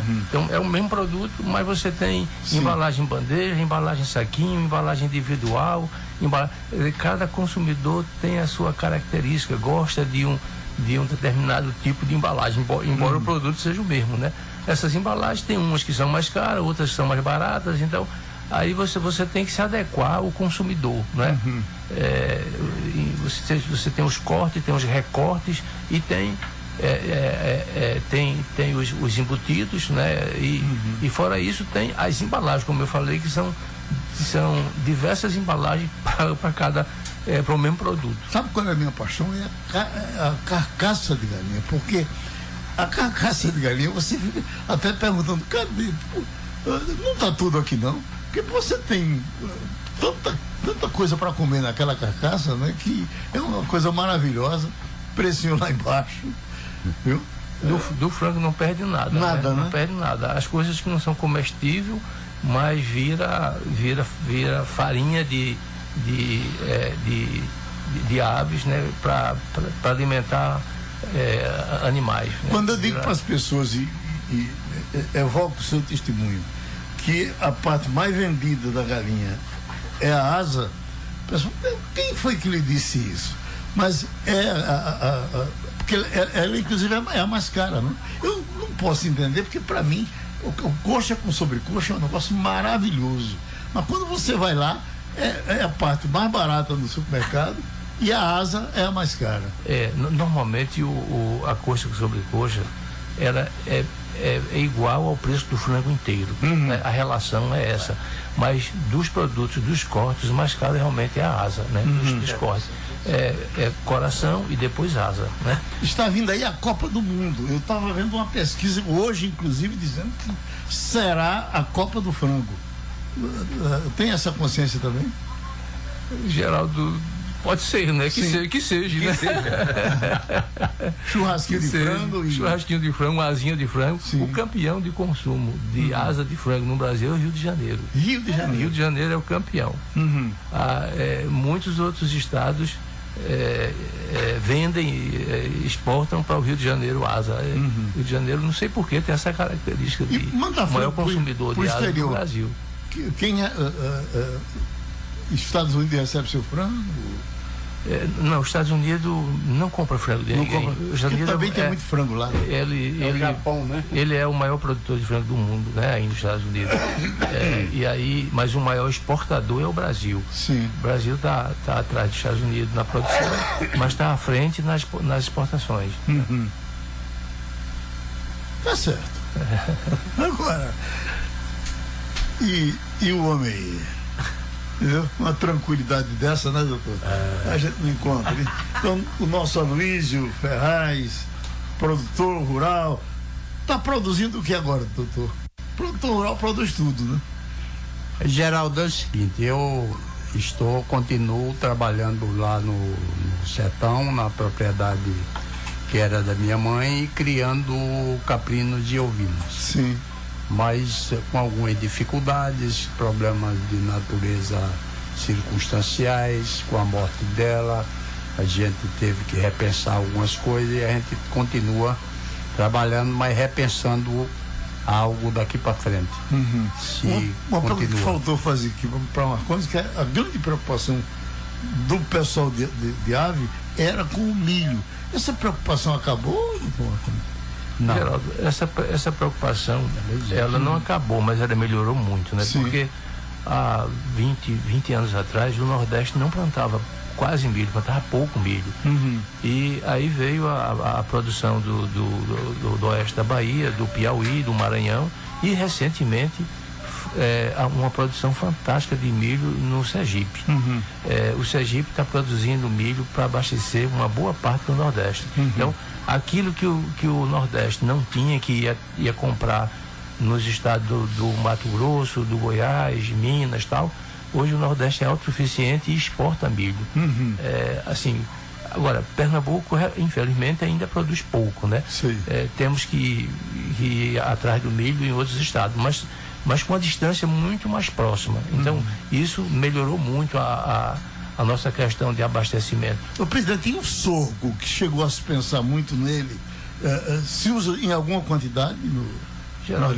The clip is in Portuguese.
Então é o mesmo produto, mas você tem embalagem bandeja, embalagem saquinho, embalagem individual, cada consumidor tem a sua característica, gosta de um determinado tipo de embalagem, embora o produto seja o mesmo, né? Essas embalagens tem umas que são mais caras, outras que são mais baratas, então aí você tem que se adequar ao consumidor, né? Você tem os cortes, tem os recortes e tem os embutidos, né? E fora isso tem as embalagens, como eu falei, que são diversas embalagens para o mesmo produto. Sabe qual é a minha paixão? É a carcaça de galinha, porque a carcaça de galinha você fica até perguntando, cadê? Não está tudo aqui não, porque você tem tanta coisa para comer naquela carcaça, né? Que é uma coisa maravilhosa, precinho lá embaixo, viu? Do frango não perde nada, né? Não perde nada. As coisas que não são comestíveis, mas vira farinha de aves, né? Para alimentar animais, né? Quando eu digo para as pessoas e evoco o seu testemunho que a parte mais vendida da galinha é a asa, pessoal, quem foi que lhe disse isso? Mas porque ela inclusive é a mais cara, né? Eu não posso entender, porque para mim o coxa com sobrecoxa é um negócio maravilhoso, mas quando você vai lá é a parte mais barata do supermercado e a asa é a mais cara. Normalmente a coxa com sobrecoxa ela é igual ao preço do frango inteiro, né? A relação é essa, mas dos produtos, dos cortes, o mais caro realmente é a asa, né? Dos cortes coração e depois asa, né? Está vindo aí a Copa do Mundo. Eu estava vendo uma pesquisa hoje, inclusive, dizendo que será a Copa do Frango. Tem essa consciência também? Geraldo, pode ser, né? Que seja, né? Churrasquinho de frango. Churrasquinho de frango, asinha de frango. Sim. O campeão de consumo de asa de frango no Brasil é o Rio de Janeiro. Rio de Janeiro é o campeão. Muitos outros estados vendem, exportam para o Rio de Janeiro asa. Rio de Janeiro, não sei porquê, tem essa característica de maior consumidor de asa do Brasil. Quem Estados Unidos recebe seu frango? Não, os Estados Unidos não compra frango de ninguém. Também tem muito frango lá. O Japão, né? Ele é o maior produtor de frango do mundo, né? Aí nos Estados Unidos. Mas o maior exportador é o Brasil. Sim. O Brasil está atrás dos Estados Unidos na produção, mas está à frente nas exportações. Tá certo. Agora, e o homem aí? Entendeu? Uma tranquilidade dessa, né, doutor? A gente não encontra. Então, o nosso Aloysio Ferraz, produtor rural, está produzindo o que agora, doutor? Produtor rural produz tudo, né? Geraldo, é o seguinte, eu continuo trabalhando lá no sertão, na propriedade que era da minha mãe, criando caprinos de ovinos. Sim. Mas com algumas dificuldades, problemas de natureza circunstanciais, com a morte dela, a gente teve que repensar algumas coisas e a gente continua trabalhando, mas repensando algo daqui para frente. Uma pergunta que faltou fazer aqui para Marcondes, que a grande preocupação do pessoal de ave era com o milho. Essa preocupação acabou, Marcondes? Não. Geraldo, essa preocupação, ela não acabou, mas ela melhorou muito, né? Sim. Porque há 20 anos atrás, o Nordeste não plantava quase milho, plantava pouco milho. E aí veio a produção do oeste da Bahia, do Piauí, do Maranhão, e recentemente uma produção fantástica de milho no Sergipe. O Sergipe está produzindo milho para abastecer uma boa parte do Nordeste. Então, aquilo que o Nordeste não tinha, que ia comprar nos estados do Mato Grosso, do Goiás, Minas, tal, hoje o Nordeste é autossuficiente e exporta milho. Assim, agora, Pernambuco, infelizmente, ainda produz pouco, né? Temos que ir atrás do milho em outros estados, mas com a distância muito mais próxima. Então, isso melhorou muito a nossa questão de abastecimento. O presidente, tem um sorgo que chegou a se pensar muito nele, se usa em alguma quantidade no